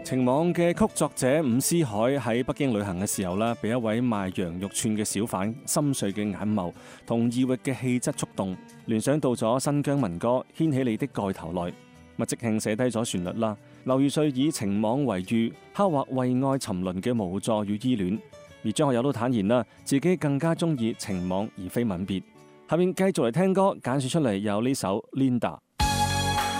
情網嘅曲作者伍思凱喺北京旅行嘅時候呢，被一位賣羊肉串嘅小販深邃嘅眼眸同異域嘅氣質觸動，聯想到咗新疆民歌《掀起你的蓋頭來》，咪即興寫低咗旋律啦。劉義瑞以情網為喻，刻畫為愛沉淪嘅無助與依戀。而張學友都坦言啦，自己更加中意情網而非吻別。下面繼續嚟聽歌，揀選出嚟有呢首《Linda》。